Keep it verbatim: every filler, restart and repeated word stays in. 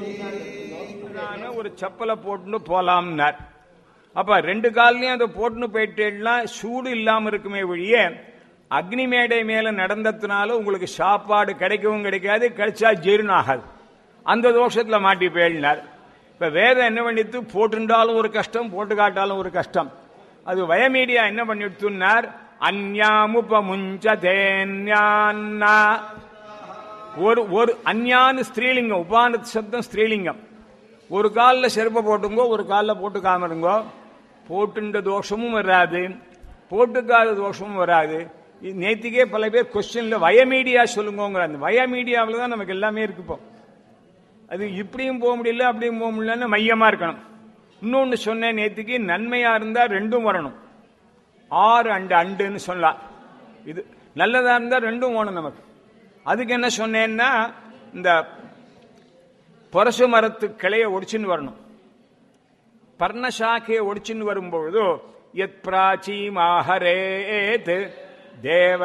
ஒரு செப்பலை போட்டுன்னு போலாம்னார். அப்ப ரெண்டு காலையும் அதை போட்டுன்னு போயிட்டேன்னா சூடு இல்லாம இருக்குமே ஒழிய அக்னி மேடை மேல நடந்ததுனால உங்களுக்கு சாப்பாடு கிடைக்கவும் கிடைக்காது, கிடைச்சா ஜீரணம் ஆகாது. அந்த தோஷத்துல மாட்டி போயினார். இப்ப வேதம் என்ன பண்ணிட்டு போட்டுண்டாலும் ஒரு கஷ்டம், போட்டு காட்டாலும் ஒரு கஷ்டம். அது வயமீடியா என்ன பண்ணிட்டுனார், அந்யாமுபமுஞ்சதேன்யான்னா ஒரு ஒரு அந்யான்னு ஸ்திரீலிங்கம், உபான சப்தம் ஸ்திரீலிங்கம். ஒரு காலில் செருப்பை போட்டுங்கோ, ஒரு காலில் போட்டுக்காம இருங்கோ. போட்டுன்ற தோஷமும் வராது, போட்டுக்காத தோஷமும் வராது. நேத்திக்கே பல பேர் கொஸ்டின்ல வயமீடியா சொல்லுங்க, அந்த வயமீடியாவில் தான் நமக்கு எல்லாமே இருக்கு. இப்போ அது இப்படியும் போக முடியல அப்படியும் போக முடியலன்னு மையமா இருக்கணும். இன்னொன்னு சொன்னேன் நேத்திக்கு, நன்மையா இருந்தா ரெண்டும் வரணும். ஆறு அண்டு அண்டுன்னு சொல்லலாம். இது நல்லதா இருந்தா ரெண்டும் வேணும் நமக்கு. அதுக்கு என்ன சொன்னேன்னா, இந்த பொரசு மரத்து கிளையை ஒடிச்சுன்னு வரணும். பர்ணசாக்கையை ஒடிச்சுன்னு வரும்பொழுது எத் பிராச்சீமாஹரேத் தேவ